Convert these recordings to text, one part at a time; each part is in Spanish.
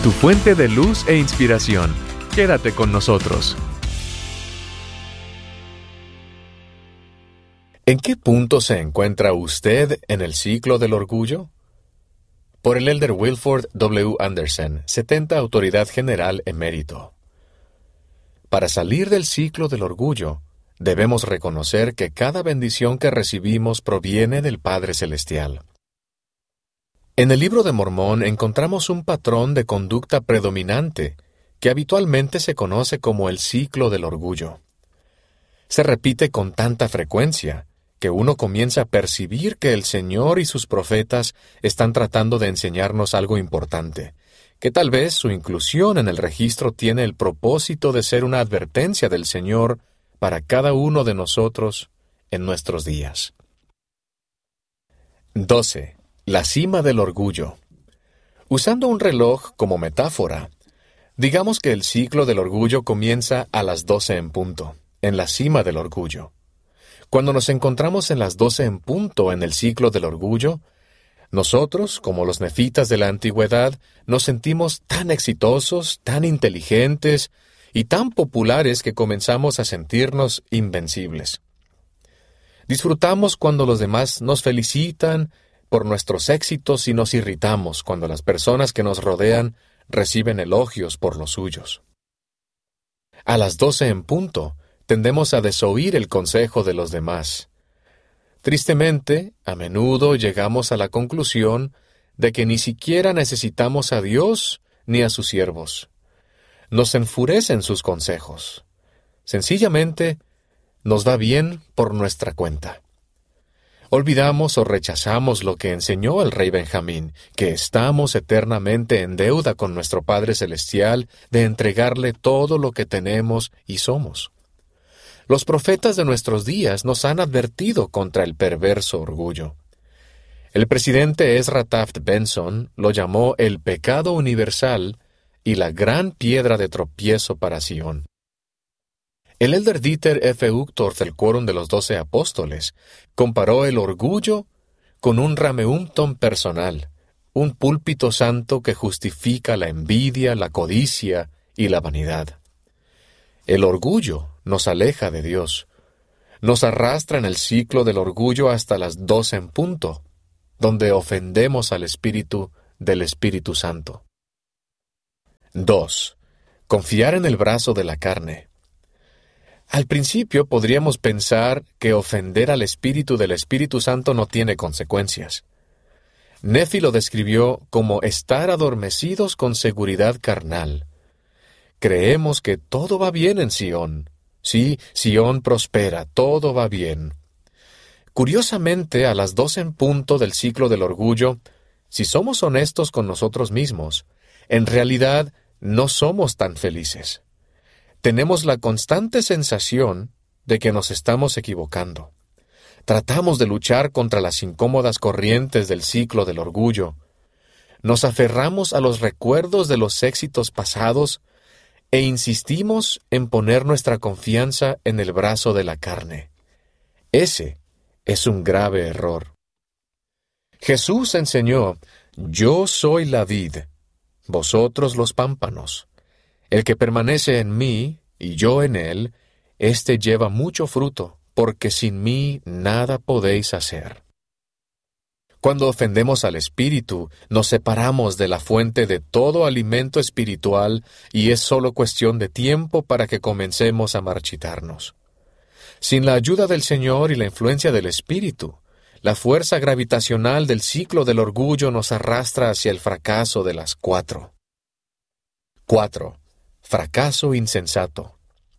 tu fuente de luz e inspiración. Quédate con nosotros. ¿En qué punto se encuentra usted en el ciclo del orgullo? Por el elder Wilford W. Anderson, 70 Autoridad General Emérito. Para salir del ciclo del orgullo, debemos reconocer que cada bendición que recibimos proviene del Padre Celestial. En el Libro de Mormón encontramos un patrón de conducta predominante que habitualmente se conoce como el ciclo del orgullo. Se repite con tanta frecuencia que uno comienza a percibir que el Señor y sus profetas están tratando de enseñarnos algo importante, que tal vez su inclusión en el registro tiene el propósito de ser una advertencia del Señor para cada uno de nosotros en nuestros días. 12. La cima del orgullo. Usando un reloj como metáfora, digamos que el ciclo del orgullo comienza a las 12 en punto, en la cima del orgullo. Cuando nos encontramos en las 12 en punto en el ciclo del orgullo, nosotros, como los nefitas de la antigüedad, nos sentimos tan exitosos, tan inteligentes y tan populares que comenzamos a sentirnos invencibles. Disfrutamos cuando los demás nos felicitan por nuestros éxitos y nos irritamos cuando las personas que nos rodean reciben elogios por los suyos. A las 12 en punto, tendemos a desoír el consejo de los demás. Tristemente, a menudo llegamos a la conclusión de que ni siquiera necesitamos a Dios ni a sus siervos. Nos enfurecen sus consejos. Sencillamente, nos va bien por nuestra cuenta. Olvidamos o rechazamos lo que enseñó el rey Benjamín, que estamos eternamente en deuda con nuestro Padre Celestial de entregarle todo lo que tenemos y somos. Los profetas de nuestros días nos han advertido contra el perverso orgullo. El presidente Ezra Taft Benson lo llamó el pecado universal y la gran piedra de tropiezo para Sion. El elder Dieter F. Uchtdorf del Quórum de los 12 Apóstoles comparó el orgullo con un Rameumton personal, un púlpito santo que justifica la envidia, la codicia y la vanidad. El orgullo nos aleja de Dios. Nos arrastra en el ciclo del orgullo hasta las 12 en punto, donde ofendemos al Espíritu del Espíritu Santo. 2. Confiar en el brazo de la carne. Al principio podríamos pensar que ofender al Espíritu del Espíritu Santo no tiene consecuencias. Nefi lo describió como estar adormecidos con seguridad carnal. Creemos que todo va bien en Sion. Sí, Sion prospera, todo va bien. Curiosamente, a las 12 en punto del ciclo del orgullo, si somos honestos con nosotros mismos, en realidad no somos tan felices. Tenemos la constante sensación de que nos estamos equivocando. Tratamos de luchar contra las incómodas corrientes del ciclo del orgullo. Nos aferramos a los recuerdos de los éxitos pasados e insistimos en poner nuestra confianza en el brazo de la carne. Ese es un grave error. Jesús enseñó: «Yo soy la vid, vosotros los pámpanos. El que permanece en mí, y yo en él, éste lleva mucho fruto, porque sin mí nada podéis hacer». Cuando ofendemos al Espíritu, nos separamos de la fuente de todo alimento espiritual y es solo cuestión de tiempo para que comencemos a marchitarnos. Sin la ayuda del Señor y la influencia del Espíritu, la fuerza gravitacional del ciclo del orgullo nos arrastra hacia el fracaso de las 4. 4. Fracaso insensato.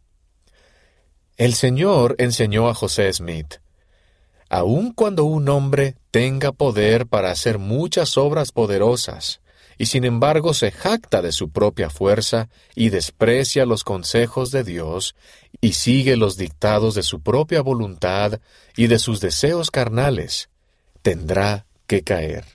El Señor enseñó a José Smith: «Aun cuando un hombre tenga poder para hacer muchas obras poderosas, y sin embargo se jacta de su propia fuerza y desprecia los consejos de Dios, y sigue los dictados de su propia voluntad y de sus deseos carnales, tendrá que caer».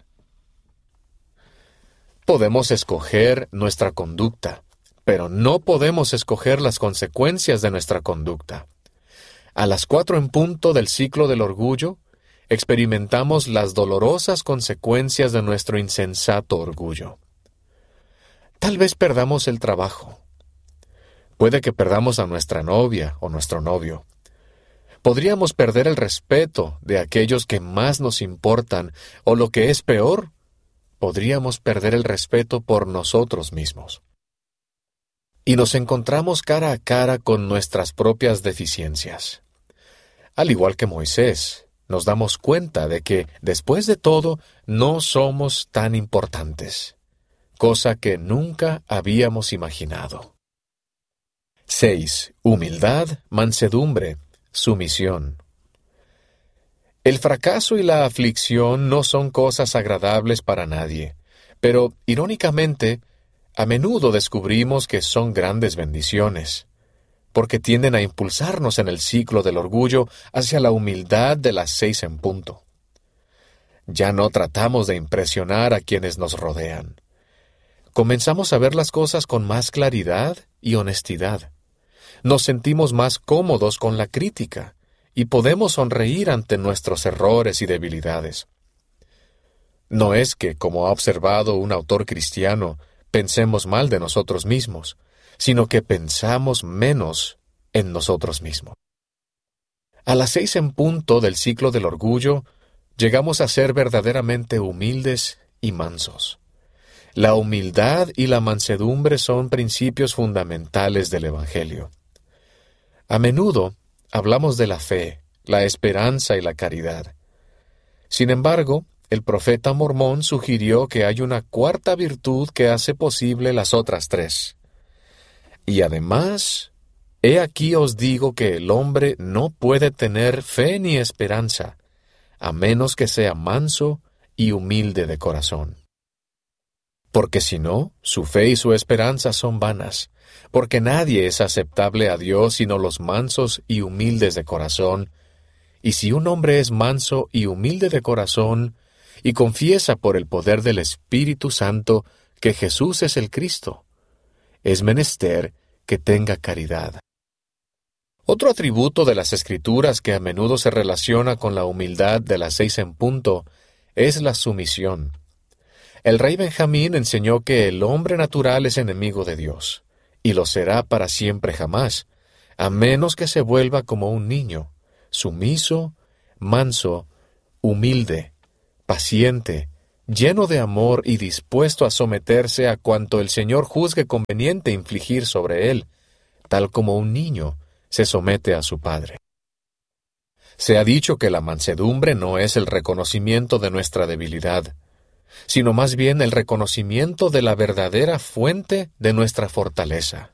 Podemos escoger nuestra conducta, pero no podemos escoger las consecuencias de nuestra conducta. A las 4 en punto del ciclo del orgullo, experimentamos las dolorosas consecuencias de nuestro insensato orgullo. Tal vez perdamos el trabajo. Puede que perdamos a nuestra novia o nuestro novio. Podríamos perder el respeto de aquellos que más nos importan, o lo que es peor, podríamos perder el respeto por nosotros mismos. Y nos encontramos cara a cara con nuestras propias deficiencias. Al igual que Moisés, nos damos cuenta de que, después de todo, no somos tan importantes, cosa que nunca habíamos imaginado. 6. Humildad, mansedumbre, sumisión. El fracaso y la aflicción no son cosas agradables para nadie, pero, irónicamente, a menudo descubrimos que son grandes bendiciones, porque tienden a impulsarnos en el ciclo del orgullo hacia la humildad de las 6 en punto. Ya no tratamos de impresionar a quienes nos rodean. Comenzamos a ver las cosas con más claridad y honestidad. Nos sentimos más cómodos con la crítica y podemos sonreír ante nuestros errores y debilidades. No es que, como ha observado un autor cristiano, pensemos mal de nosotros mismos, sino que pensamos menos en nosotros mismos. A las 6 en punto del ciclo del orgullo, llegamos a ser verdaderamente humildes y mansos. La humildad y la mansedumbre son principios fundamentales del Evangelio. A menudo hablamos de la fe, la esperanza y la caridad. Sin embargo, el profeta mormón sugirió que hay una cuarta virtud que hace posible las otras 3. Y además, he aquí os digo que el hombre no puede tener fe ni esperanza, a menos que sea manso y humilde de corazón. Porque si no, su fe y su esperanza son vanas, porque nadie es aceptable a Dios sino los mansos y humildes de corazón, y si un hombre es manso y humilde de corazón, y confiesa por el poder del Espíritu Santo que Jesús es el Cristo, es menester que tenga caridad. Otro atributo de las Escrituras que a menudo se relaciona con la humildad de las 6 en punto es la sumisión. El rey Benjamín enseñó que el hombre natural es enemigo de Dios, y lo será para siempre jamás, a menos que se vuelva como un niño, sumiso, manso, humilde, paciente, lleno de amor y dispuesto a someterse a cuanto el Señor juzgue conveniente infligir sobre él, tal como un niño se somete a su padre. Se ha dicho que la mansedumbre no es el reconocimiento de nuestra debilidad, sino más bien el reconocimiento de la verdadera fuente de nuestra fortaleza.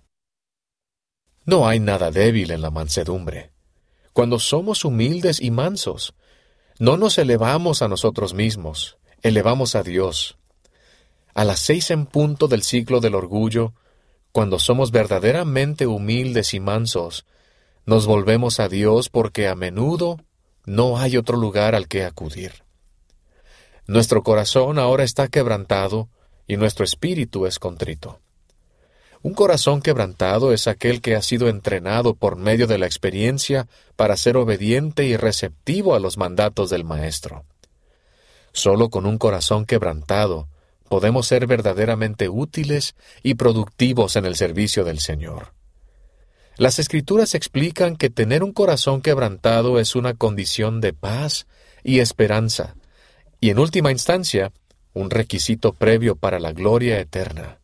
No hay nada débil en la mansedumbre. Cuando somos humildes y mansos, no nos elevamos a nosotros mismos, elevamos a Dios. A las 6 en punto del ciclo del orgullo, cuando somos verdaderamente humildes y mansos, nos volvemos a Dios porque a menudo no hay otro lugar al que acudir. Nuestro corazón ahora está quebrantado y nuestro espíritu es contrito. Un corazón quebrantado es aquel que ha sido entrenado por medio de la experiencia para ser obediente y receptivo a los mandatos del Maestro. Solo con un corazón quebrantado podemos ser verdaderamente útiles y productivos en el servicio del Señor. Las Escrituras explican que tener un corazón quebrantado es una condición de paz y esperanza, y en última instancia, un requisito previo para la gloria eterna.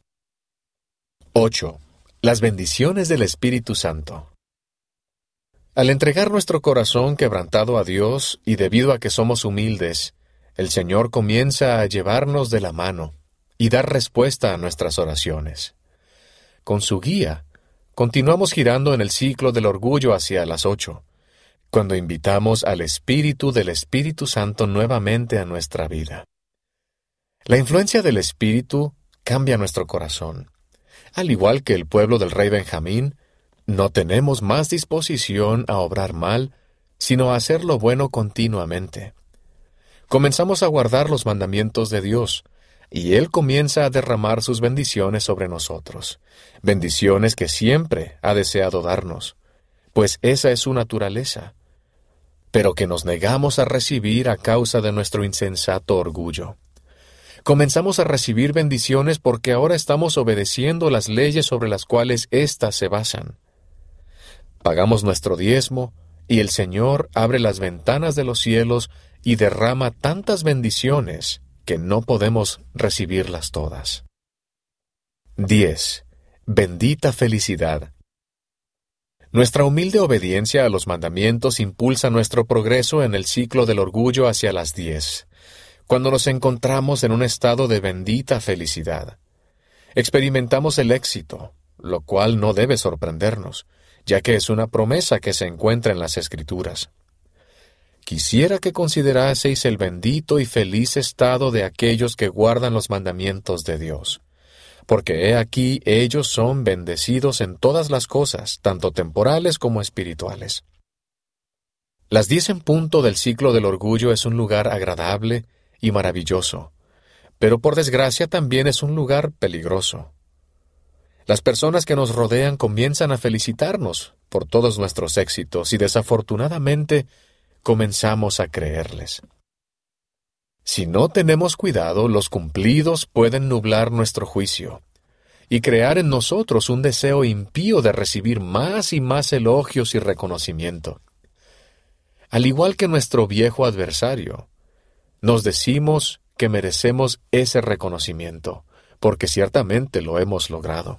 8. Las bendiciones del Espíritu Santo. Al entregar nuestro corazón quebrantado a Dios, y debido a que somos humildes, el Señor comienza a llevarnos de la mano y dar respuesta a nuestras oraciones. Con su guía, continuamos girando en el ciclo del orgullo hacia las 8, cuando invitamos al Espíritu del Espíritu Santo nuevamente a nuestra vida. La influencia del Espíritu cambia nuestro corazón. Al igual que el pueblo del rey Benjamín, no tenemos más disposición a obrar mal, sino a hacer lo bueno continuamente. Comenzamos a guardar los mandamientos de Dios, y Él comienza a derramar sus bendiciones sobre nosotros, bendiciones que siempre ha deseado darnos, pues esa es su naturaleza, pero que nos negamos a recibir a causa de nuestro insensato orgullo. Comenzamos a recibir bendiciones porque ahora estamos obedeciendo las leyes sobre las cuales éstas se basan. Pagamos nuestro diezmo, y el Señor abre las ventanas de los cielos y derrama tantas bendiciones que no podemos recibirlas todas. 10. Bendita felicidad. Nuestra humilde obediencia a los mandamientos impulsa nuestro progreso en el ciclo del orgullo hacia las 10, cuando nos encontramos en un estado de bendita felicidad. Experimentamos el éxito, lo cual no debe sorprendernos, ya que es una promesa que se encuentra en las Escrituras. Quisiera que consideraseis el bendito y feliz estado de aquellos que guardan los mandamientos de Dios, porque he aquí ellos son bendecidos en todas las cosas, tanto temporales como espirituales. Las 10 en punto del ciclo del orgullo es un lugar agradable y maravilloso, pero por desgracia también es un lugar peligroso. Las personas que nos rodean comienzan a felicitarnos por todos nuestros éxitos y desafortunadamente comenzamos a creerles. Si no tenemos cuidado, los cumplidos pueden nublar nuestro juicio y crear en nosotros un deseo impío de recibir más y más elogios y reconocimiento. Al igual que nuestro viejo adversario, nos decimos que merecemos ese reconocimiento, porque ciertamente lo hemos logrado.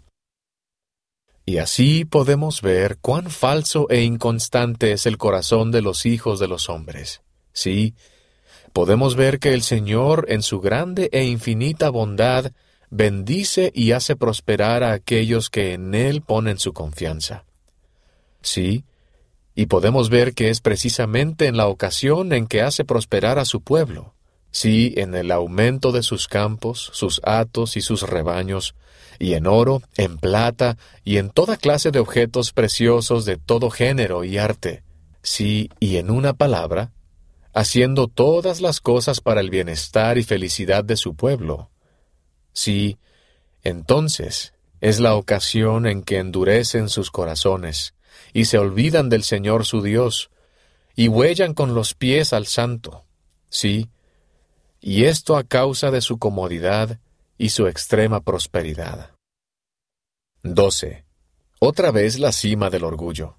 Y así podemos ver cuán falso e inconstante es el corazón de los hijos de los hombres. Sí, podemos ver que el Señor, en su grande e infinita bondad, bendice y hace prosperar a aquellos que en Él ponen su confianza. Sí, y podemos ver que es precisamente en la ocasión en que hace prosperar a su pueblo. Sí, en el aumento de sus campos, sus hatos y sus rebaños, y en oro, en plata, y en toda clase de objetos preciosos de todo género y arte. Sí, y en una palabra, haciendo todas las cosas para el bienestar y felicidad de su pueblo. Sí, entonces es la ocasión en que endurecen sus corazones, y se olvidan del Señor su Dios, y huellan con los pies al Santo. Sí, y esto a causa de su comodidad y su extrema prosperidad. 12. Otra vez la cima del orgullo.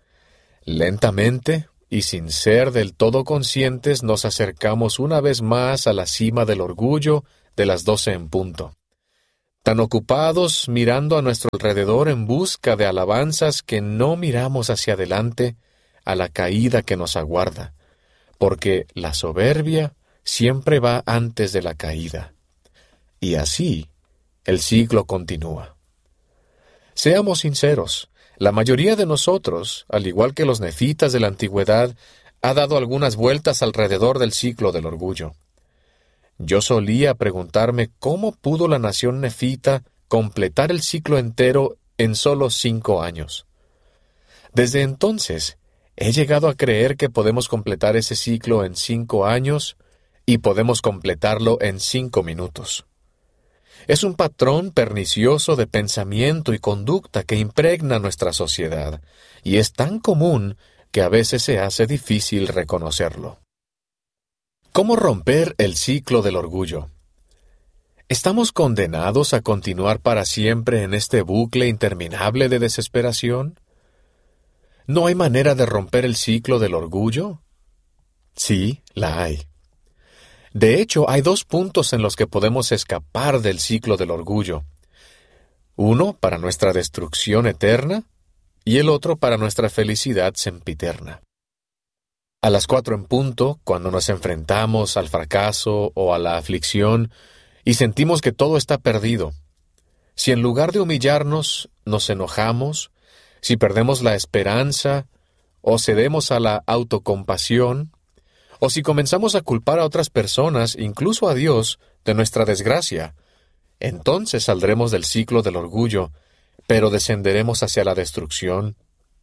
Lentamente, y sin ser del todo conscientes, nos acercamos una vez más a la cima del orgullo de las 12 en punto. Tan ocupados mirando a nuestro alrededor en busca de alabanzas que no miramos hacia adelante a la caída que nos aguarda, porque la soberbia siempre va antes de la caída. Y así, el ciclo continúa. Seamos sinceros, la mayoría de nosotros, al igual que los nefitas de la antigüedad, ha dado algunas vueltas alrededor del ciclo del orgullo. Yo solía preguntarme cómo pudo la nación nefita completar el ciclo entero en solo 5 años. Desde entonces, he llegado a creer que podemos completar ese ciclo en 5 años y podemos completarlo en 5 minutos. Es un patrón pernicioso de pensamiento y conducta que impregna nuestra sociedad, y es tan común que a veces se hace difícil reconocerlo. ¿Cómo romper el ciclo del orgullo? ¿Estamos condenados a continuar para siempre en este bucle interminable de desesperación? ¿No hay manera de romper el ciclo del orgullo? Sí, la hay. De hecho, hay 2 puntos en los que podemos escapar del ciclo del orgullo. Uno para nuestra destrucción eterna y el otro para nuestra felicidad sempiterna. A las 4 en punto, cuando nos enfrentamos al fracaso o a la aflicción y sentimos que todo está perdido, si en lugar de humillarnos nos enojamos, si perdemos la esperanza o cedemos a la autocompasión, o si comenzamos a culpar a otras personas, incluso a Dios, de nuestra desgracia, entonces saldremos del ciclo del orgullo, pero descenderemos hacia la destrucción,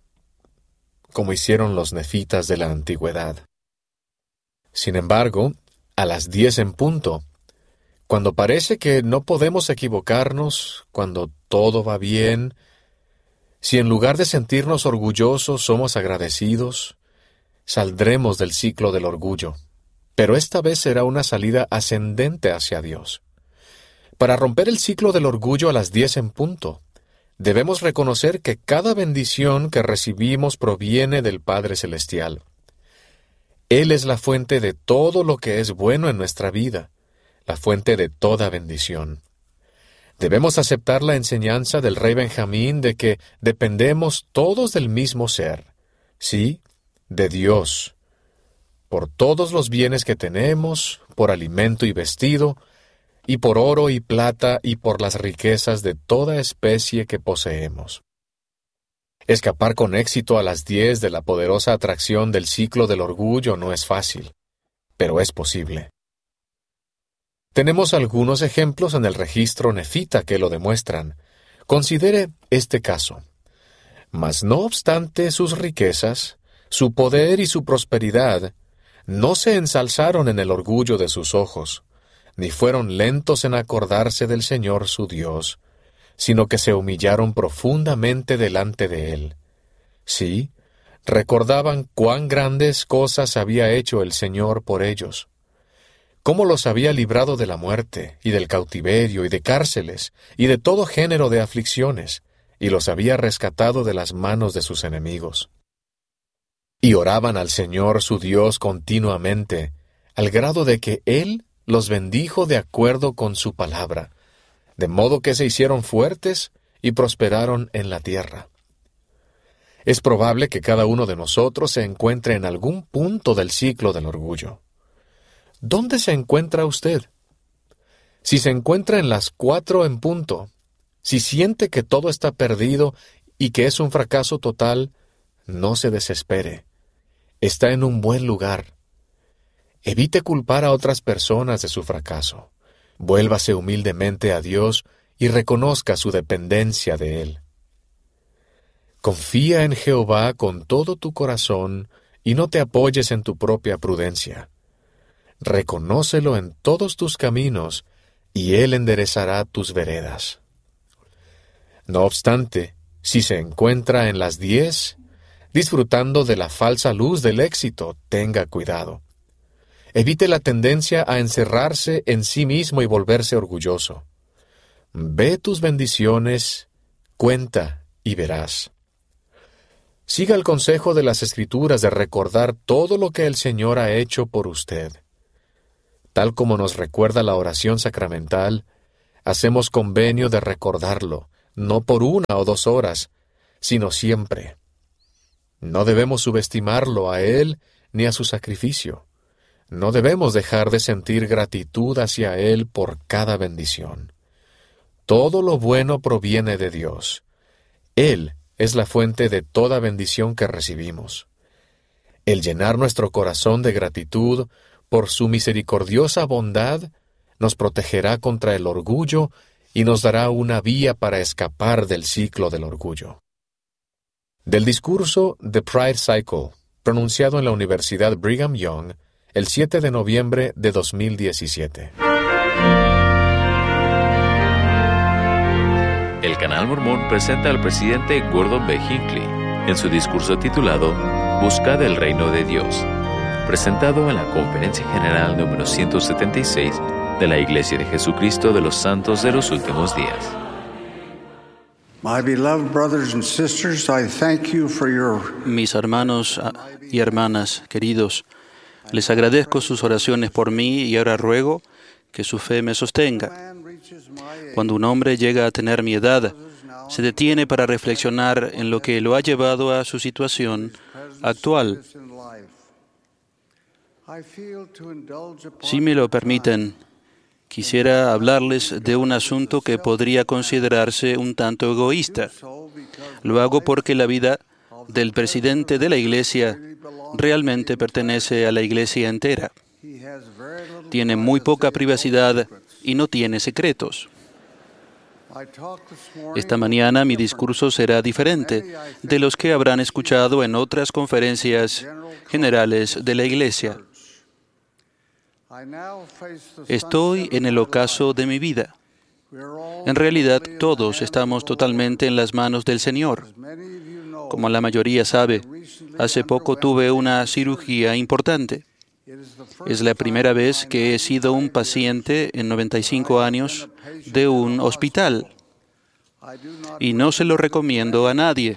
como hicieron los nefitas de la antigüedad. Sin embargo, a las 10 en punto, cuando parece que no podemos equivocarnos, cuando todo va bien, si en lugar de sentirnos orgullosos somos agradecidos, saldremos del ciclo del orgullo, pero esta vez será una salida ascendente hacia Dios. Para romper el ciclo del orgullo a las 10 en punto, debemos reconocer que cada bendición que recibimos proviene del Padre Celestial. Él es la fuente de todo lo que es bueno en nuestra vida, la fuente de toda bendición. Debemos aceptar la enseñanza del rey Benjamín de que dependemos todos del mismo ser, sí, de Dios, por todos los bienes que tenemos, por alimento y vestido, y por oro y plata y por las riquezas de toda especie que poseemos. Escapar con éxito a las 10 de la poderosa atracción del ciclo del orgullo no es fácil, pero es posible. Tenemos algunos ejemplos en el registro nefita que lo demuestran. Considere este caso. Mas no obstante sus riquezas, su poder y su prosperidad, no se ensalzaron en el orgullo de sus ojos, ni fueron lentos en acordarse del Señor su Dios, sino que se humillaron profundamente delante de Él. Sí, recordaban cuán grandes cosas había hecho el Señor por ellos, cómo los había librado de la muerte, y del cautiverio, y de cárceles, y de todo género de aflicciones, y los había rescatado de las manos de sus enemigos. Y oraban al Señor su Dios continuamente, al grado de que Él los bendijo de acuerdo con su palabra, de modo que se hicieron fuertes y prosperaron en la tierra. Es probable que cada uno de nosotros se encuentre en algún punto del ciclo del orgullo. ¿Dónde se encuentra usted? Si se encuentra en las 4 en punto, si siente que todo está perdido y que es un fracaso total, no se desespere. Está en un buen lugar. Evite culpar a otras personas de su fracaso. Vuélvase humildemente a Dios y reconozca su dependencia de Él. Confía en Jehová con todo tu corazón y no te apoyes en tu propia prudencia. Reconócelo en todos tus caminos y Él enderezará tus veredas. No obstante, si se encuentra en las 10, disfrutando de la falsa luz del éxito, tenga cuidado. Evite la tendencia a encerrarse en sí mismo y volverse orgulloso. Ve tus bendiciones, cuenta y verás. Siga el consejo de las Escrituras de recordar todo lo que el Señor ha hecho por usted. Tal como nos recuerda la oración sacramental, hacemos convenio de recordarlo, no por 1 o 2 horas, sino siempre. No debemos subestimarlo a Él ni a su sacrificio. No debemos dejar de sentir gratitud hacia Él por cada bendición. Todo lo bueno proviene de Dios. Él es la fuente de toda bendición que recibimos. El llenar nuestro corazón de gratitud por su misericordiosa bondad nos protegerá contra el orgullo y nos dará una vía para escapar del ciclo del orgullo. Del discurso The Pride Cycle, pronunciado en la Universidad Brigham Young, el 7 de noviembre de 2017. El Canal Mormón presenta al presidente Gordon B. Hinckley en su discurso titulado Buscad el Reino de Dios, presentado en la Conferencia General número 176 de la Iglesia de Jesucristo de los Santos de los Últimos Días. Mis hermanos y hermanas queridos, les agradezco sus oraciones por mí y ahora ruego que su fe me sostenga. Cuando un hombre llega a tener mi edad, se detiene para reflexionar en lo que lo ha llevado a su situación actual. Si me lo permiten, quisiera hablarles de un asunto que podría considerarse un tanto egoísta. Lo hago porque la vida del presidente de la Iglesia realmente pertenece a la Iglesia entera. Tiene muy poca privacidad y no tiene secretos. Esta mañana mi discurso será diferente de los que habrán escuchado en otras conferencias generales de la Iglesia. Estoy en el ocaso de mi vida. En realidad, todos estamos totalmente en las manos del Señor. Como la mayoría sabe, hace poco tuve una cirugía importante. Es la primera vez que he sido un paciente en 95 años de un hospital y no se lo recomiendo a nadie.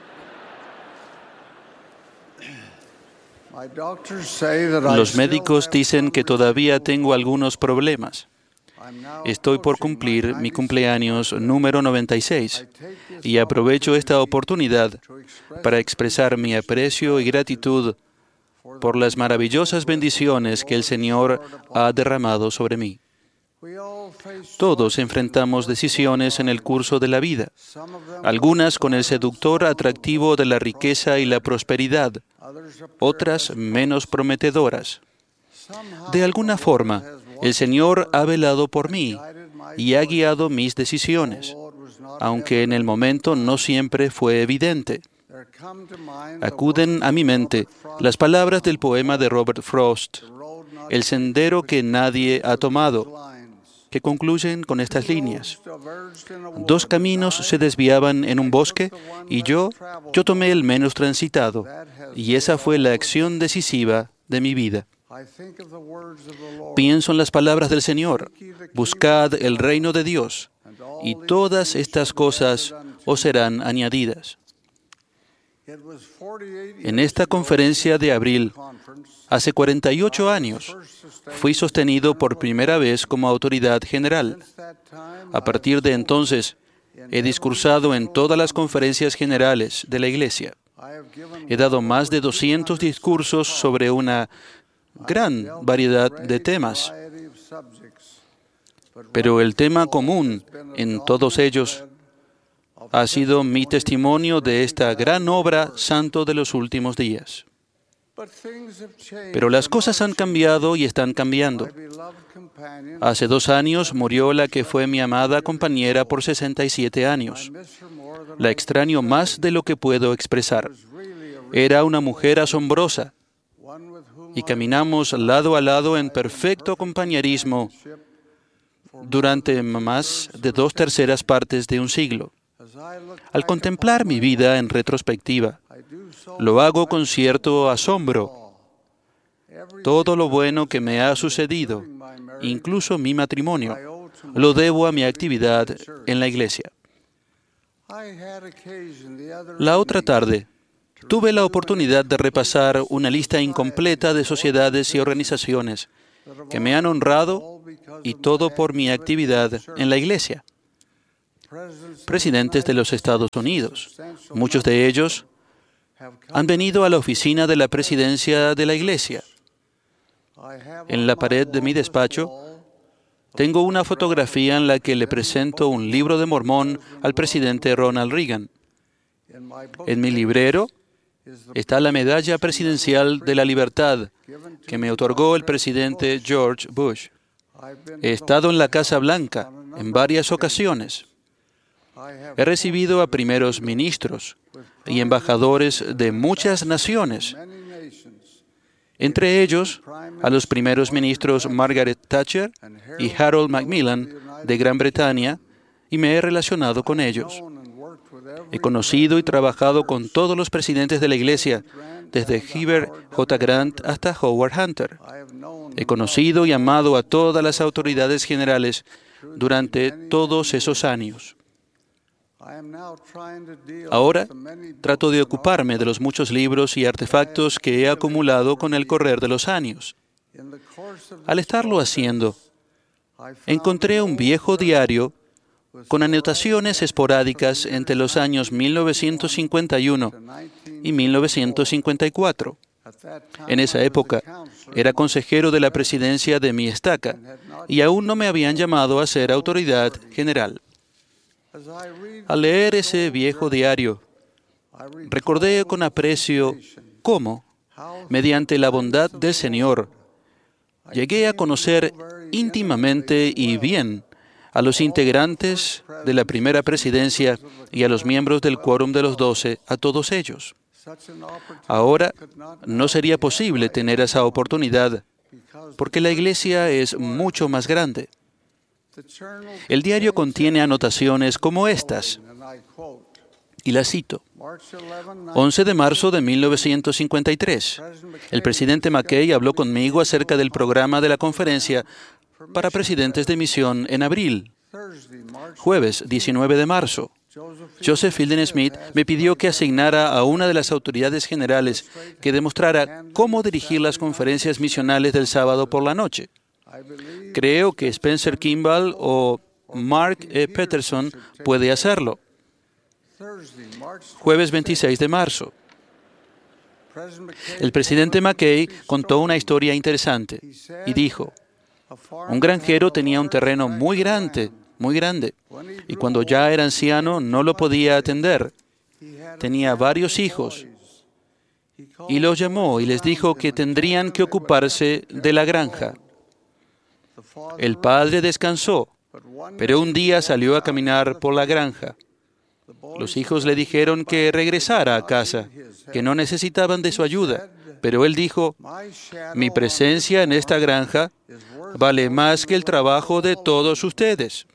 Los médicos dicen que todavía tengo algunos problemas. Estoy por cumplir mi cumpleaños número 96 y aprovecho esta oportunidad para expresar mi aprecio y gratitud por las maravillosas bendiciones que el Señor ha derramado sobre mí. Todos enfrentamos decisiones en el curso de la vida, algunas con el seductor atractivo de la riqueza y la prosperidad, otras menos prometedoras. De alguna forma, el Señor ha velado por mí y ha guiado mis decisiones, aunque en el momento no siempre fue evidente. Acuden a mi mente las palabras del poema de Robert Frost, El sendero que nadie ha tomado, que concluyen con estas líneas. Dos caminos se desviaban en un bosque y yo tomé el menos transitado, y esa fue la acción decisiva de mi vida. Pienso en las palabras del Señor: buscad el reino de Dios, y todas estas cosas os serán añadidas. En esta conferencia de abril, hace 48 años, fui sostenido por primera vez como autoridad general. A partir de entonces, he discursado en todas las conferencias generales de la Iglesia. He dado más de 200 discursos sobre una gran variedad de temas. Pero el tema común en todos ellos ha sido mi testimonio de esta gran obra santo de los últimos días. Pero las cosas han cambiado y están cambiando. Hace 2 años murió la que fue mi amada compañera por 67 años. La extraño más de lo que puedo expresar. Era una mujer asombrosa y caminamos lado a lado en perfecto compañerismo durante más de 2/3 partes de un siglo. Al contemplar mi vida en retrospectiva, lo hago con cierto asombro. Todo lo bueno que me ha sucedido, incluso mi matrimonio, lo debo a mi actividad en la Iglesia. La otra tarde, tuve la oportunidad de repasar una lista incompleta de sociedades y organizaciones que me han honrado, y todo por mi actividad en la Iglesia. Presidentes de los Estados Unidos, muchos de ellos han venido a la oficina de la presidencia de la Iglesia. En la pared de mi despacho tengo una fotografía en la que le presento un libro de Mormón al presidente Ronald Reagan. En mi librero está la medalla presidencial de la libertad que me otorgó el presidente George Bush. He estado en la Casa Blanca en varias ocasiones. He recibido a primeros ministros y embajadores de muchas naciones, entre ellos a los primeros ministros Margaret Thatcher y Harold Macmillan de Gran Bretaña, y me he relacionado con ellos. He conocido y trabajado con todos los presidentes de la Iglesia, desde Heber J. Grant hasta Howard Hunter. He conocido y amado a todas las autoridades generales durante todos esos años. Ahora trato de ocuparme de los muchos libros y artefactos que he acumulado con el correr de los años. Al estarlo haciendo, encontré un viejo diario con anotaciones esporádicas entre los años 1951 y 1954. En esa época, era consejero de la presidencia de mi estaca y aún no me habían llamado a ser autoridad general. Al leer ese viejo diario, recordé con aprecio cómo, mediante la bondad del Señor, llegué a conocer íntimamente y bien a los integrantes de la primera presidencia y a los miembros del quórum de los 12, a todos ellos. Ahora no sería posible tener esa oportunidad porque la Iglesia es mucho más grande. El diario contiene anotaciones como estas. Y la cito. 11 de marzo de 1953. El presidente McKay habló conmigo acerca del programa de la conferencia para presidentes de misión en abril. Jueves 19 de marzo. Joseph Fielding Smith me pidió que asignara a una de las autoridades generales que demostrara cómo dirigir las conferencias misionales del sábado por la noche. Creo que Spencer Kimball o Mark E. Peterson puede hacerlo. Jueves 26 de marzo. El presidente McKay contó una historia interesante y dijo, un granjero tenía un terreno muy grande, y cuando ya era anciano no lo podía atender. Tenía varios hijos y los llamó y les dijo que tendrían que ocuparse de la granja. El padre descansó, pero un día salió a caminar por la granja. Los hijos le dijeron que regresara a casa, que no necesitaban de su ayuda, pero él dijo, mi presencia en esta granja vale más que el trabajo de todos ustedes.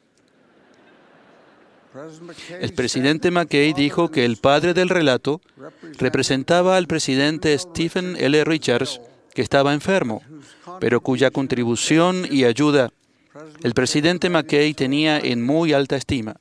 El presidente McKay dijo que el padre del relato representaba al presidente Stephen L. Richards, que estaba enfermo, pero cuya contribución y ayuda el presidente McKay tenía en muy alta estima.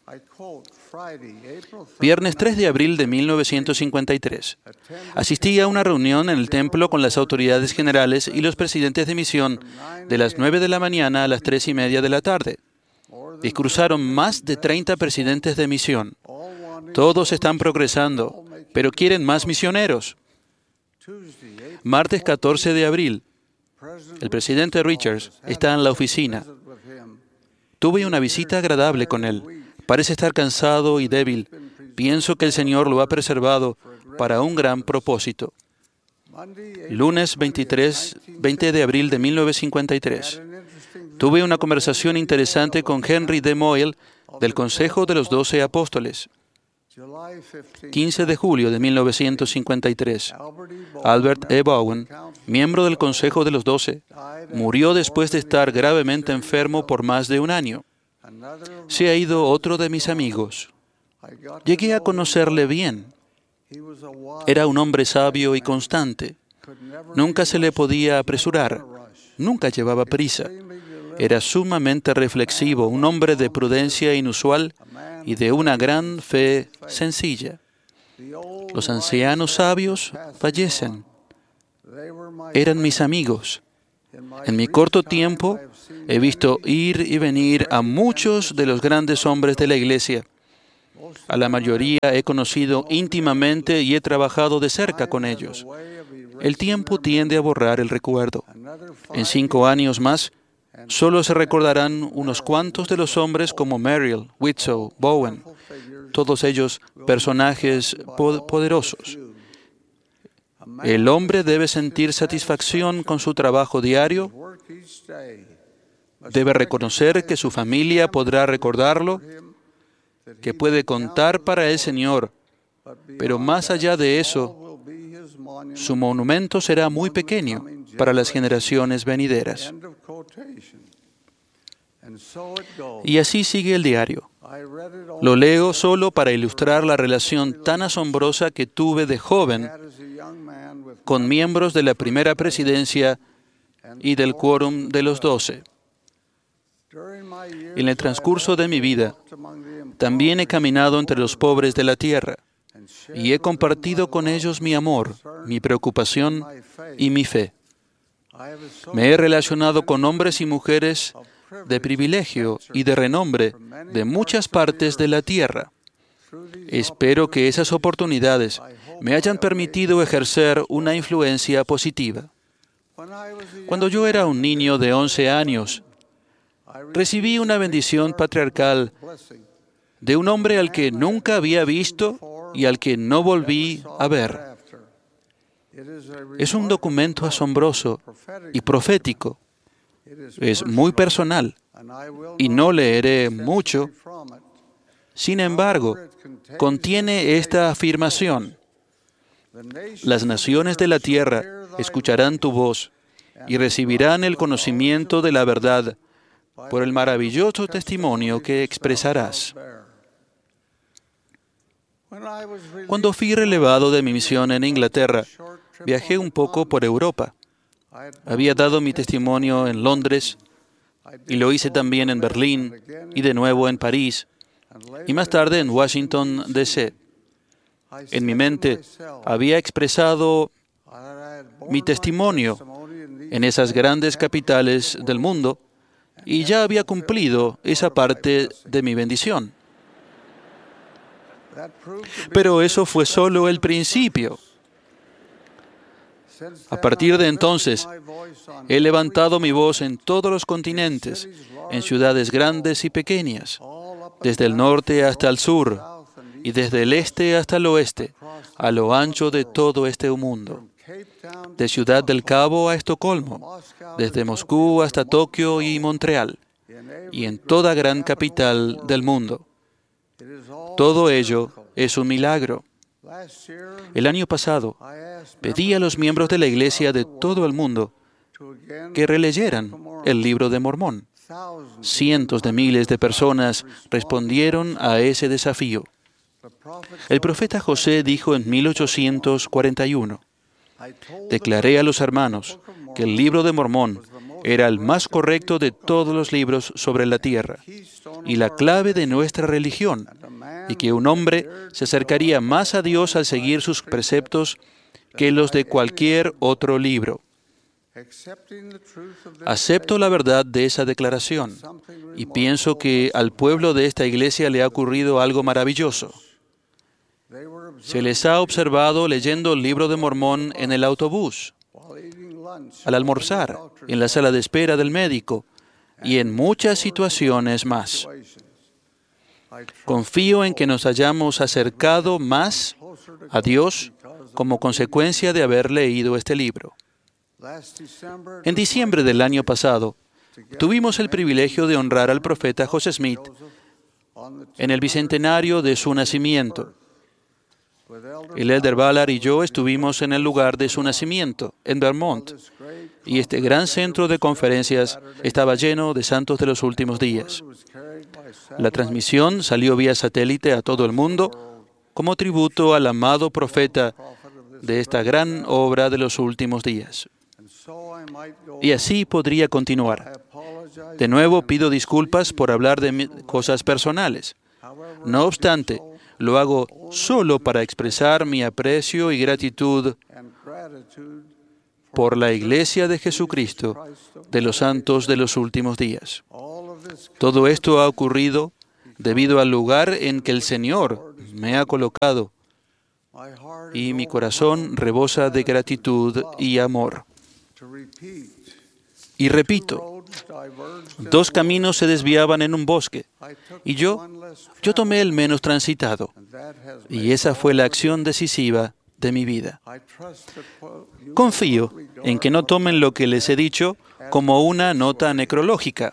Viernes 3 de abril de 1953. Asistí a una reunión en el templo con las autoridades generales y los presidentes de misión de las 9 de la mañana a las 3:30 de la tarde. Discursaron más de 30 presidentes de misión. Todos están progresando, pero quieren más misioneros. Martes 14 de abril. El presidente Richards está en la oficina. Tuve una visita agradable con él. Parece estar cansado y débil. Pienso que el Señor lo ha preservado para un gran propósito. Lunes 20 de abril de 1953. Tuve una conversación interesante con Henry D. Moyle del Consejo de los 12 Apóstoles. 15 de julio de 1953. Albert E. Bowen, miembro del Consejo de los 12, murió después de estar gravemente enfermo por más de un año. Se ha ido otro de mis amigos. Llegué a conocerle bien. Era un hombre sabio y constante. Nunca se le podía apresurar. Nunca llevaba prisa. Era sumamente reflexivo, un hombre de prudencia inusual y de una gran fe sencilla. Los ancianos sabios fallecen. Eran mis amigos. En mi corto tiempo he visto ir y venir a muchos de los grandes hombres de la Iglesia. A la mayoría he conocido íntimamente y he trabajado de cerca con ellos. El tiempo tiende a borrar el recuerdo. En 5 años más, solo se recordarán unos cuantos de los hombres como Merrill, Widtsoe, Bowen, todos ellos personajes poderosos. El hombre debe sentir satisfacción con su trabajo diario, debe reconocer que su familia podrá recordarlo, que puede contar para el Señor, pero más allá de eso, su monumento será muy pequeño para las generaciones venideras. Y así sigue el diario. Lo leo solo para ilustrar la relación tan asombrosa que tuve de joven con miembros de la primera presidencia y del quórum de los 12. En el transcurso de mi vida, también he caminado entre los pobres de la tierra y he compartido con ellos mi amor, mi preocupación y mi fe. Me he relacionado con hombres y mujeres de privilegio y de renombre de muchas partes de la tierra. Espero que esas oportunidades me hayan permitido ejercer una influencia positiva. Cuando yo era un niño de 11 años, recibí una bendición patriarcal de un hombre al que nunca había visto y al que no volví a ver. Es un documento asombroso y profético. Es muy personal y no leeré mucho. Sin embargo, contiene esta afirmación: las naciones de la tierra escucharán tu voz y recibirán el conocimiento de la verdad por el maravilloso testimonio que expresarás. Cuando fui relevado de mi misión en Inglaterra, viajé un poco por Europa. Había dado mi testimonio en Londres, y lo hice también en Berlín, y de nuevo en París, y más tarde en Washington, D.C. En mi mente había expresado mi testimonio en esas grandes capitales del mundo, y ya había cumplido esa parte de mi bendición. Pero eso fue solo el principio. A partir de entonces, he levantado mi voz en todos los continentes, en ciudades grandes y pequeñas, desde el norte hasta el sur, y desde el este hasta el oeste, a lo ancho de todo este mundo. De Ciudad del Cabo a Estocolmo, desde Moscú hasta Tokio y Montreal, y en toda gran capital del mundo. Todo ello es un milagro. El año pasado, pedí a los miembros de la Iglesia de todo el mundo que releyeran el Libro de Mormón. Cientos de miles de personas respondieron a ese desafío. El profeta José dijo en 1841, «Declaré a los hermanos que el Libro de Mormón era el más correcto de todos los libros sobre la tierra y la clave de nuestra religión, y que un hombre se acercaría más a Dios al seguir sus preceptos que los de cualquier otro libro». Acepto la verdad de esa declaración y pienso que al pueblo de esta iglesia le ha ocurrido algo maravilloso. Se les ha observado leyendo el Libro de Mormón en el autobús, al almorzar, en la sala de espera del médico y en muchas situaciones más. Confío en que nos hayamos acercado más a Dios como consecuencia de haber leído este libro. En diciembre del año pasado, tuvimos el privilegio de honrar al profeta José Smith en el bicentenario de su nacimiento. El elder Ballard y yo estuvimos en el lugar de su nacimiento, en Vermont, y este gran centro de conferencias estaba lleno de santos de los últimos días. La transmisión salió vía satélite a todo el mundo como tributo al amado profeta de esta gran obra de los últimos días. Y así podría continuar. De nuevo pido disculpas por hablar de cosas personales. No obstante, lo hago solo para expresar mi aprecio y gratitud por la Iglesia de Jesucristo de los santos de los últimos días. Todo esto ha ocurrido debido al lugar en que el Señor me ha colocado, y mi corazón rebosa de gratitud y amor. Y repito, 2 caminos se desviaban en un bosque, y yo tomé el menos transitado, y esa fue la acción decisiva de mi vida. Confío en que no tomen lo que les he dicho como una nota necrológica.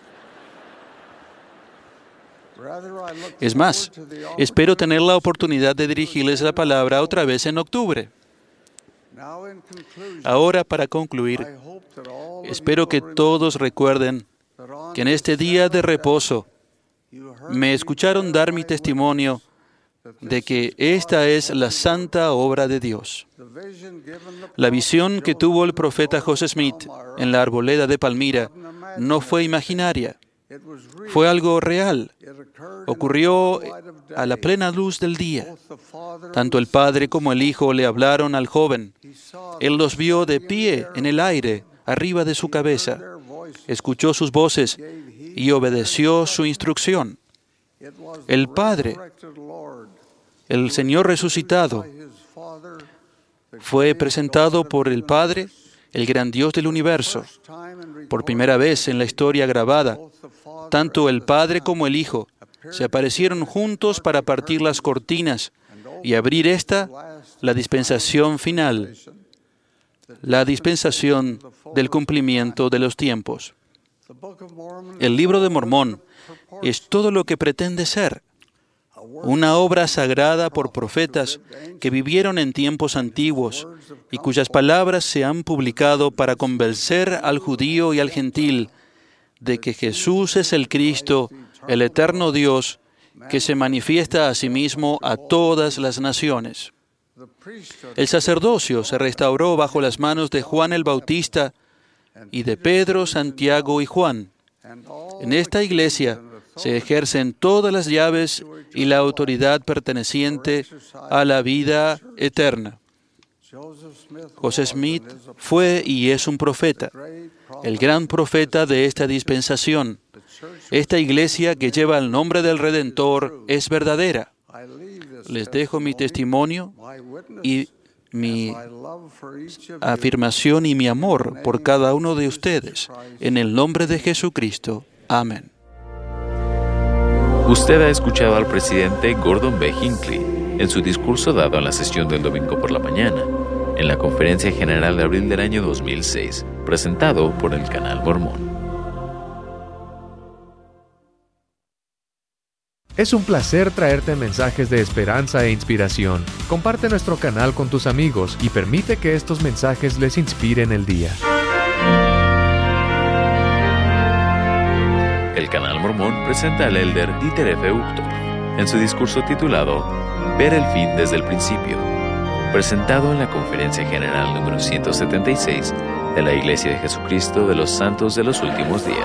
Es más, espero tener la oportunidad de dirigirles la palabra otra vez en octubre. Ahora, para concluir, espero que todos recuerden que en este día de reposo me escucharon dar mi testimonio de que esta es la santa obra de Dios. La visión que tuvo el profeta José Smith en la arboleda de Palmira no fue imaginaria, fue algo real. Ocurrió a la plena luz del día. Tanto el Padre como el Hijo le hablaron al joven. Él los vio de pie en el aire, arriba de su cabeza. Escuchó sus voces y obedeció su instrucción. El Padre, el Señor resucitado, fue presentado por el Padre, el gran Dios del universo. Por primera vez en la historia grabada, tanto el Padre como el Hijo se aparecieron juntos para partir las cortinas y abrir la dispensación final, la dispensación del cumplimiento de los tiempos. El Libro de Mormón es todo lo que pretende ser: una obra sagrada por profetas que vivieron en tiempos antiguos y cuyas palabras se han publicado para convencer al judío y al gentil de que Jesús es el Cristo, el eterno Dios que se manifiesta a sí mismo a todas las naciones. El sacerdocio se restauró bajo las manos de Juan el Bautista y de Pedro, Santiago y Juan. En esta iglesia se ejercen todas las llaves y la autoridad perteneciente a la vida eterna. José Smith fue y es un profeta, el gran profeta de esta dispensación. Esta iglesia que lleva el nombre del Redentor es verdadera. Les dejo mi testimonio y mi afirmación y mi amor por cada uno de ustedes. En el nombre de Jesucristo. Amén. Usted ha escuchado al presidente Gordon B. Hinckley en su discurso dado en la sesión del domingo por la mañana, en la Conferencia General de abril del año 2006, presentado por el Canal Mormón. Es un placer traerte mensajes de esperanza e inspiración. Comparte nuestro canal con tus amigos y permite que estos mensajes les inspiren el día. El Canal Mormón presenta al elder Dieter F. Uchtdorf en su discurso titulado Ver el fin desde el principio, presentado en la Conferencia General número 176 de la Iglesia de Jesucristo de los Santos de los Últimos Días.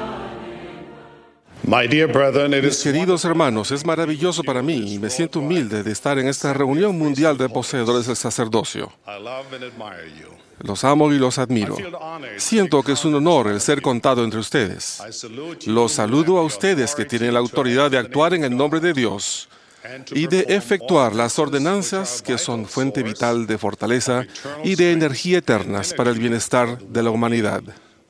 Mis queridos hermanos, es maravilloso para mí y me siento humilde de estar en esta reunión mundial de poseedores del sacerdocio. Los amo y los admiro. Siento que es un honor el ser contado entre ustedes. Los saludo a ustedes que tienen la autoridad de actuar en el nombre de Dios y de efectuar las ordenanzas que son fuente vital de fortaleza y de energía eternas para el bienestar de la humanidad.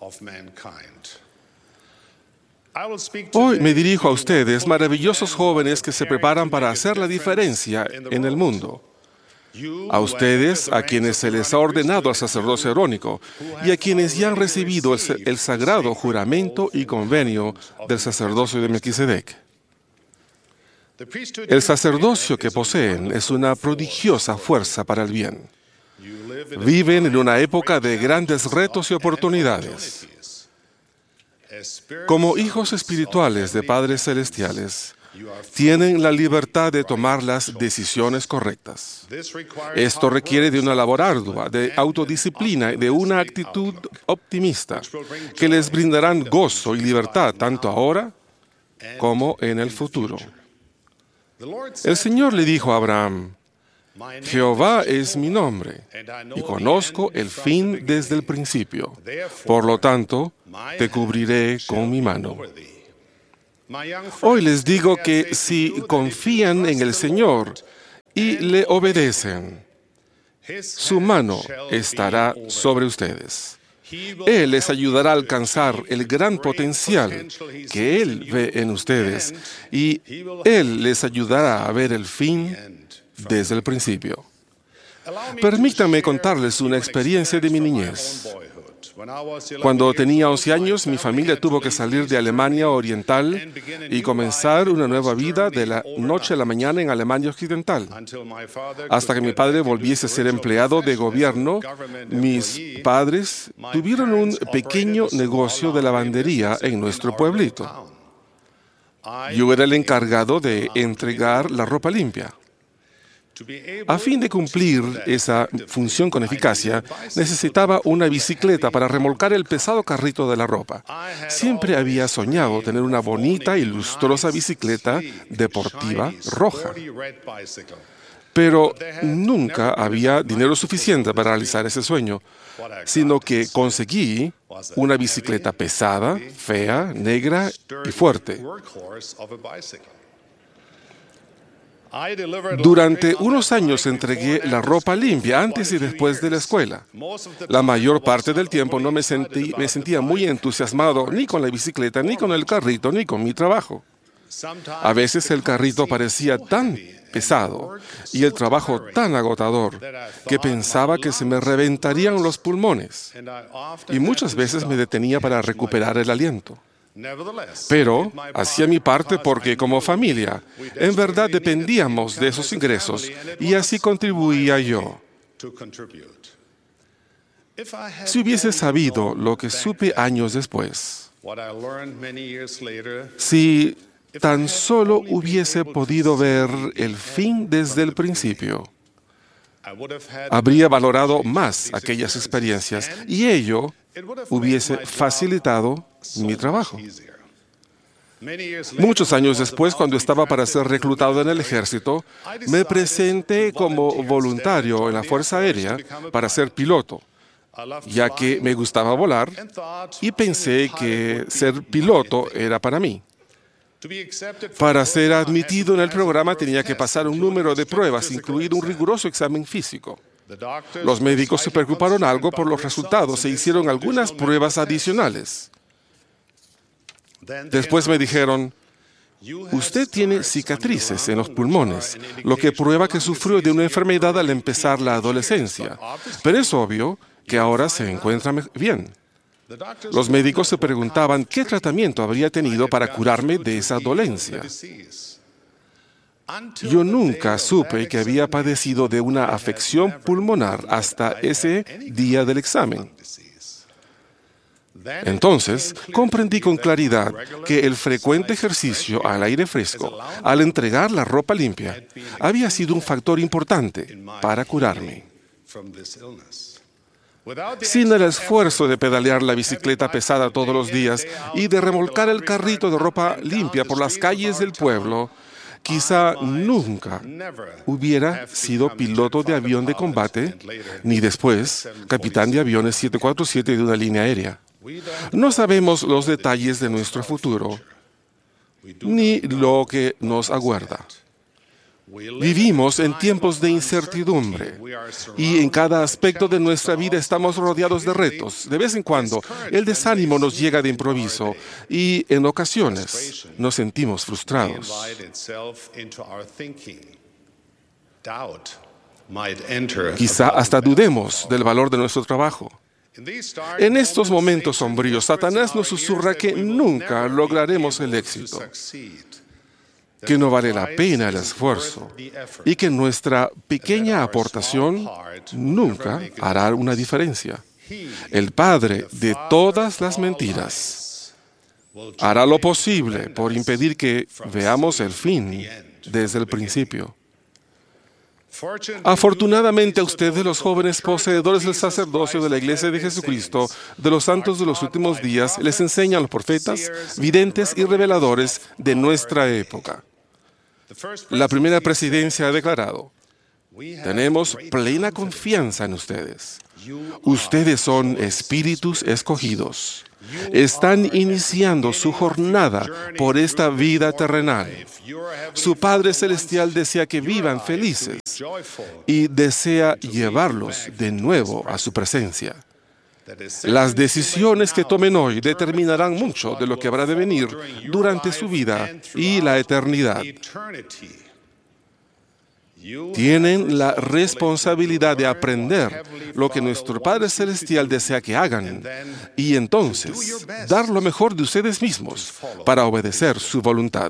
Hoy me dirijo a ustedes, maravillosos jóvenes que se preparan para hacer la diferencia en el mundo. A ustedes, a quienes se les ha ordenado al sacerdocio arónico y a quienes ya han recibido el sagrado juramento y convenio del sacerdocio de Melquisedec. El sacerdocio que poseen es una prodigiosa fuerza para el bien. Viven en una época de grandes retos y oportunidades. Como hijos espirituales de padres celestiales, tienen la libertad de tomar las decisiones correctas. Esto requiere de una labor ardua, de autodisciplina y de una actitud optimista que les brindarán gozo y libertad tanto ahora como en el futuro. El Señor le dijo a Abraham: Jehová es mi nombre, y conozco el fin desde el principio. Por lo tanto, te cubriré con mi mano. Hoy les digo que si confían en el Señor y le obedecen, su mano estará sobre ustedes. Él les ayudará a alcanzar el gran potencial que Él ve en ustedes y Él les ayudará a ver el fin desde el principio. Permítanme contarles una experiencia de mi niñez. Cuando tenía 11 años, mi familia tuvo que salir de Alemania Oriental y comenzar una nueva vida de la noche a la mañana en Alemania Occidental. Hasta que mi padre volviese a ser empleado de gobierno, mis padres tuvieron un pequeño negocio de lavandería en nuestro pueblito. Yo era el encargado de entregar la ropa limpia. A fin de cumplir esa función con eficacia, necesitaba una bicicleta para remolcar el pesado carrito de la ropa. Siempre había soñado tener una bonita y lustrosa bicicleta deportiva roja. Pero nunca había dinero suficiente para realizar ese sueño, sino que conseguí una bicicleta pesada, fea, negra y fuerte. Durante unos años entregué la ropa limpia antes y después de la escuela. La mayor parte del tiempo no me sentía muy entusiasmado ni con la bicicleta, ni con el carrito, ni con mi trabajo. A veces el carrito parecía tan pesado y el trabajo tan agotador que pensaba que se me reventarían los pulmones. Y muchas veces me detenía para recuperar el aliento. Pero hacía mi parte porque como familia, en verdad dependíamos de esos ingresos y así contribuía yo. Si hubiese sabido lo que supe años después, si tan solo hubiese podido ver el fin desde el principio, habría valorado más aquellas experiencias y ello hubiese facilitado mi trabajo. Muchos años después, cuando estaba para ser reclutado en el ejército, me presenté como voluntario en la Fuerza Aérea para ser piloto, ya que me gustaba volar y pensé que ser piloto era para mí. Para ser admitido en el programa tenía que pasar un número de pruebas, incluido un riguroso examen físico. Los médicos se preocuparon algo por los resultados e hicieron algunas pruebas adicionales. Después me dijeron, usted tiene cicatrices en los pulmones, lo que prueba que sufrió de una enfermedad al empezar la adolescencia, pero es obvio que ahora se encuentra bien. Los médicos se preguntaban qué tratamiento habría tenido para curarme de esa dolencia. Yo nunca supe que había padecido de una afección pulmonar hasta ese día del examen. Entonces, comprendí con claridad que el frecuente ejercicio al aire fresco, al entregar la ropa limpia, había sido un factor importante para curarme. Sin el esfuerzo de pedalear la bicicleta pesada todos los días y de remolcar el carrito de ropa limpia por las calles del pueblo, quizá nunca hubiera sido piloto de avión de combate, ni después capitán de aviones 747 de una línea aérea. No sabemos los detalles de nuestro futuro, ni lo que nos aguarda. Vivimos en tiempos de incertidumbre y en cada aspecto de nuestra vida estamos rodeados de retos. De vez en cuando, el desánimo nos llega de improviso y en ocasiones nos sentimos frustrados. Quizá hasta dudemos del valor de nuestro trabajo. En estos momentos sombríos, Satanás nos susurra que nunca lograremos el éxito, que no vale la pena el esfuerzo y que nuestra pequeña aportación nunca hará una diferencia. El padre de todas las mentiras hará lo posible por impedir que veamos el fin desde el principio. Afortunadamente a ustedes, los jóvenes poseedores del sacerdocio de la Iglesia de Jesucristo, de los santos de los últimos días, les enseñan los profetas, videntes y reveladores de nuestra época. La primera presidencia ha declarado, tenemos plena confianza en ustedes. Ustedes son espíritus escogidos. Están iniciando su jornada por esta vida terrenal. Su Padre Celestial desea que vivan felices y desea llevarlos de nuevo a su presencia. Las decisiones que tomen hoy determinarán mucho de lo que habrá de venir durante su vida y la eternidad. Tienen la responsabilidad de aprender lo que nuestro Padre Celestial desea que hagan y entonces dar lo mejor de ustedes mismos para obedecer su voluntad.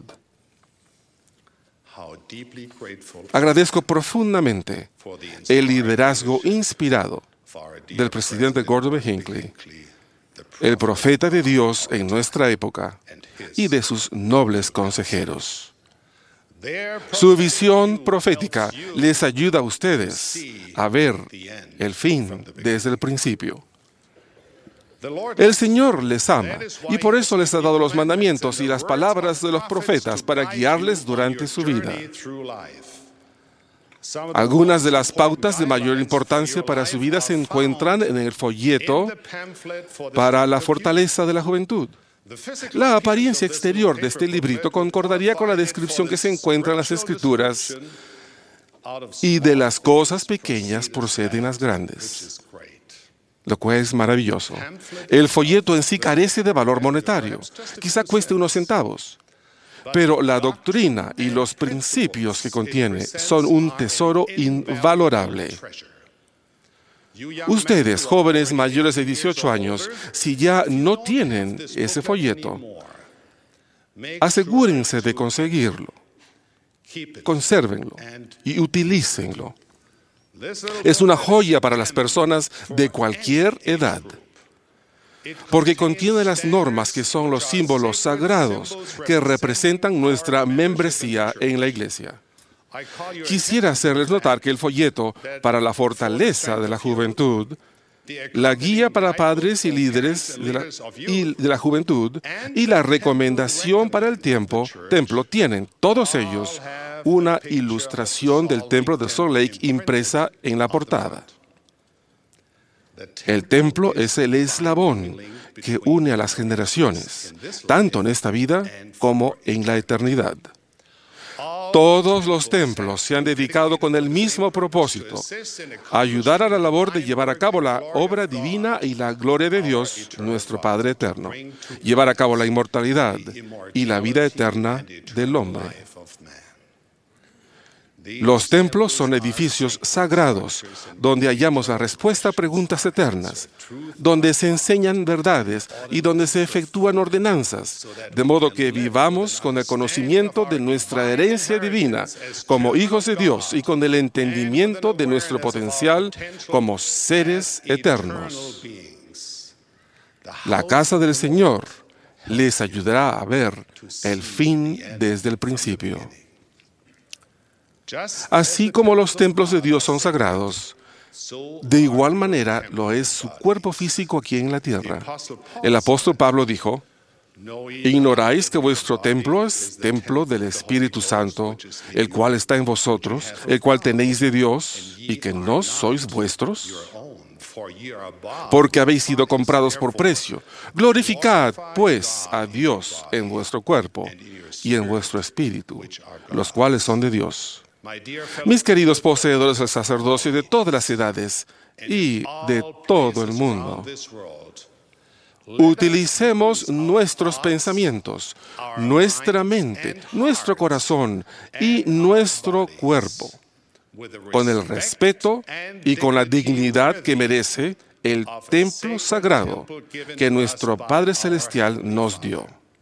Agradezco profundamente el liderazgo inspirado del presidente Gordon B. Hinckley, el profeta de Dios en nuestra época, y de sus nobles consejeros. Su visión profética les ayuda a ustedes a ver el fin desde el principio. El Señor les ama y por eso les ha dado los mandamientos y las palabras de los profetas para guiarles durante su vida. Algunas de las pautas de mayor importancia para su vida se encuentran en el folleto para la fortaleza de la juventud. La apariencia exterior de este librito concordaría con la descripción que se encuentra en las Escrituras, y de las cosas pequeñas proceden las grandes, lo cual es maravilloso. El folleto en sí carece de valor monetario, quizá cueste unos centavos, pero la doctrina y los principios que contiene son un tesoro invalorable. Ustedes, jóvenes mayores de 18 años, si ya no tienen ese folleto, asegúrense de conseguirlo, consérvenlo y utilícenlo. Es una joya para las personas de cualquier edad. porque contiene las normas que son los símbolos sagrados que representan nuestra membresía en la iglesia. Quisiera hacerles notar que el folleto para la fortaleza de la juventud, la guía para padres y líderes de la juventud y la recomendación para el templo tienen, todos ellos, una ilustración del templo de Salt Lake impresa en la portada. El templo es el eslabón que une a las generaciones, tanto en esta vida como en la eternidad. Todos los templos se han dedicado con el mismo propósito: ayudar a la labor de llevar a cabo la obra divina y la gloria de Dios, nuestro Padre eterno, llevar a cabo la inmortalidad y la vida eterna del hombre. Los templos son edificios sagrados donde hallamos la respuesta a preguntas eternas, donde se enseñan verdades y donde se efectúan ordenanzas, de modo que vivamos con el conocimiento de nuestra herencia divina como hijos de Dios y con el entendimiento de nuestro potencial como seres eternos. La casa del Señor les ayudará a ver el fin desde el principio. Así como los templos de Dios son sagrados, de igual manera lo es su cuerpo físico aquí en la tierra. El apóstol Pablo dijo: ¿ignoráis que vuestro templo es templo del Espíritu Santo, el cual está en vosotros, el cual tenéis de Dios, y que no sois vuestros? Porque habéis sido comprados por precio. Glorificad, pues, a Dios en vuestro cuerpo y en vuestro espíritu, los cuales son de Dios. Mis queridos poseedores del sacerdocio de todas las edades y de todo el mundo, utilicemos nuestros pensamientos, nuestra mente, nuestro corazón y nuestro cuerpo con el respeto y con la dignidad que merece el templo sagrado que nuestro Padre Celestial nos dio.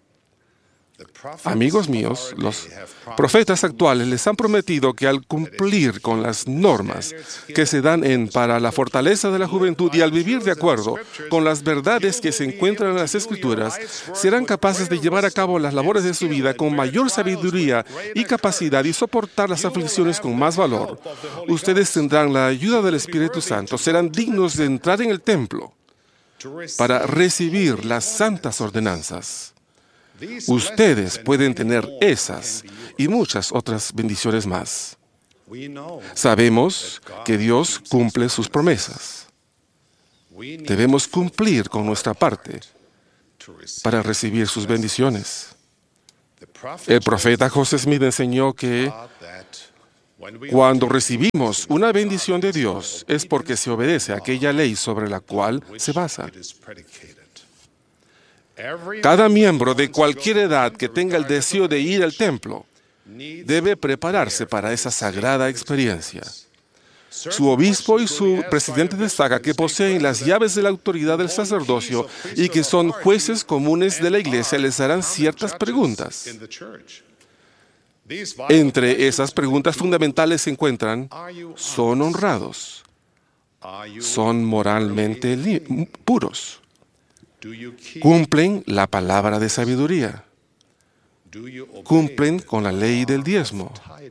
Amigos míos, los profetas actuales les han prometido que al cumplir con las normas que se dan para la fortaleza de la juventud y al vivir de acuerdo con las verdades que se encuentran en las Escrituras, serán capaces de llevar a cabo las labores de su vida con mayor sabiduría y capacidad y soportar las aflicciones con más valor. Ustedes tendrán la ayuda del Espíritu Santo, serán dignos de entrar en el templo para recibir las santas ordenanzas. Ustedes pueden tener esas y muchas otras bendiciones más. Sabemos que Dios cumple sus promesas. Debemos cumplir con nuestra parte para recibir sus bendiciones. El profeta José Smith enseñó que cuando recibimos una bendición de Dios es porque se obedece a aquella ley sobre la cual se basa. Cada miembro de cualquier edad que tenga el deseo de ir al templo debe prepararse para esa sagrada experiencia. Su obispo y su presidente destaca que poseen las llaves de la autoridad del sacerdocio y que son jueces comunes de la iglesia, les harán ciertas preguntas. Entre esas preguntas fundamentales se encuentran: ¿son honrados? ¿Son moralmente puros? ¿Cumplen la palabra de sabiduría? ¿Cumplen con la ley del diezmo?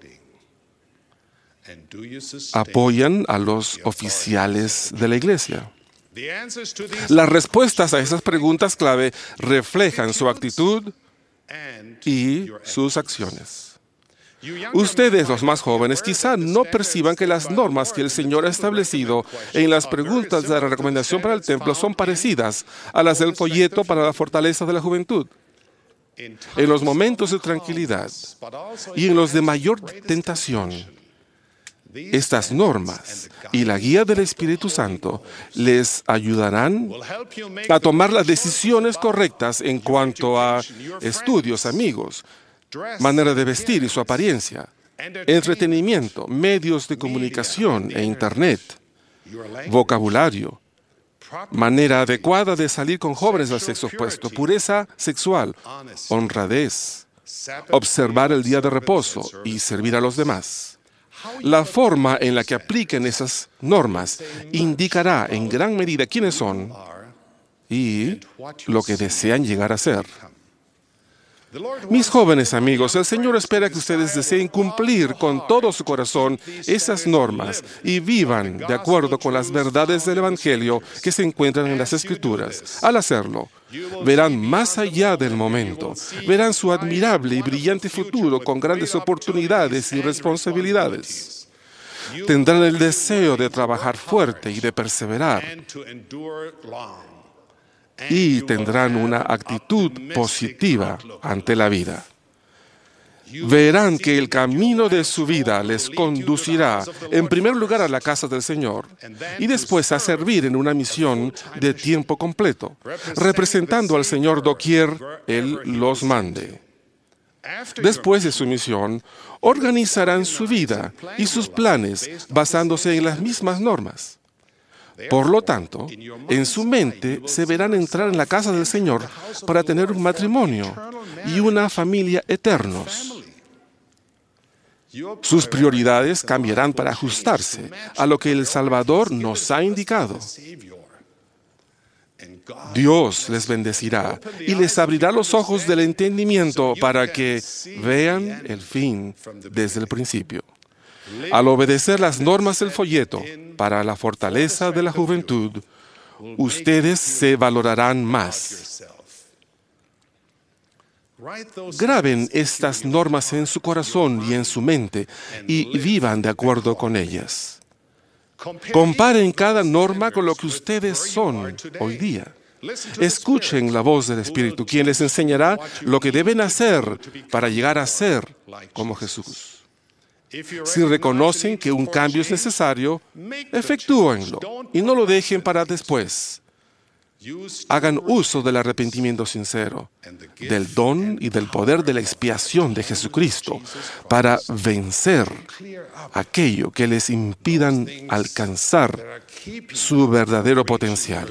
¿Apoyan a los oficiales de la iglesia? Las respuestas a esas preguntas clave reflejan su actitud y sus acciones. Ustedes, los más jóvenes, quizá no perciban que las normas que el Señor ha establecido en las preguntas de la recomendación para el templo son parecidas a las del folleto para la fortaleza de la juventud. En los momentos de tranquilidad y en los de mayor tentación, estas normas y la guía del Espíritu Santo les ayudarán a tomar las decisiones correctas en cuanto a estudios, amigos, manera de vestir y su apariencia, entretenimiento, medios de comunicación e Internet, vocabulario, manera adecuada de salir con jóvenes del sexo opuesto, pureza sexual, honradez, observar el día de reposo y servir a los demás. La forma en la que apliquen esas normas indicará en gran medida quiénes son y lo que desean llegar a ser. Mis jóvenes amigos, el Señor espera que ustedes deseen cumplir con todo su corazón esas normas y vivan de acuerdo con las verdades del Evangelio que se encuentran en las Escrituras. Al hacerlo, verán más allá del momento, verán su admirable y brillante futuro con grandes oportunidades y responsabilidades. Tendrán el deseo de trabajar fuerte y de perseverar. Y tendrán una actitud positiva ante la vida. Verán que el camino de su vida les conducirá, en primer lugar, a la casa del Señor y después a servir en una misión de tiempo completo, representando al Señor doquier Él los mande. Después de su misión, organizarán su vida y sus planes basándose en las mismas normas. Por lo tanto, en su mente se verán entrar en la casa del Señor para tener un matrimonio y una familia eternos. Sus prioridades cambiarán para ajustarse a lo que el Salvador nos ha indicado. Dios les bendecirá y les abrirá los ojos del entendimiento para que vean el fin desde el principio. Al obedecer las normas del folleto para la fortaleza de la juventud, ustedes se valorarán más. Graben estas normas en su corazón y en su mente y vivan de acuerdo con ellas. Comparen cada norma con lo que ustedes son hoy día. Escuchen la voz del Espíritu, quien les enseñará lo que deben hacer para llegar a ser como Jesús. Si reconocen que un cambio es necesario, efectúenlo y no lo dejen para después. Hagan uso del arrepentimiento sincero, del don y del poder de la expiación de Jesucristo para vencer aquello que les impidan alcanzar su verdadero potencial.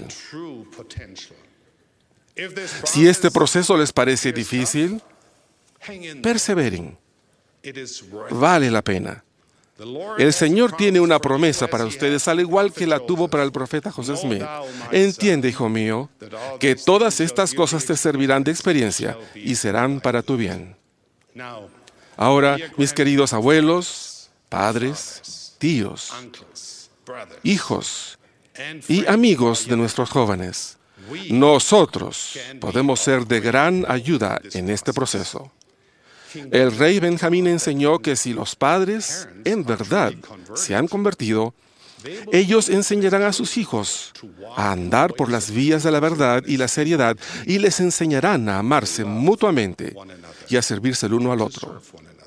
Si este proceso les parece difícil, perseveren. Vale la pena. El Señor tiene una promesa para ustedes, al igual que la tuvo para el profeta José Smith. Entiende, hijo mío, que todas estas cosas te servirán de experiencia y serán para tu bien. Ahora, mis queridos abuelos, padres, tíos, hijos y amigos de nuestros jóvenes, nosotros podemos ser de gran ayuda en este proceso. El rey Benjamín enseñó que si los padres en verdad se han convertido, ellos enseñarán a sus hijos a andar por las vías de la verdad y la seriedad y les enseñarán a amarse mutuamente y a servirse el uno al otro.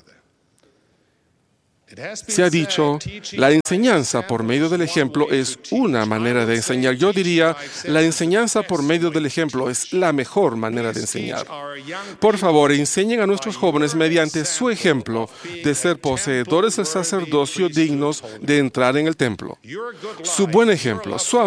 Se ha dicho, la enseñanza por medio del ejemplo es una manera de enseñar. Yo diría, la enseñanza por medio del ejemplo es la mejor manera de enseñar. Por favor, enseñen a nuestros jóvenes mediante su ejemplo de ser poseedores del sacerdocio dignos de entrar en el templo. Su buen ejemplo, su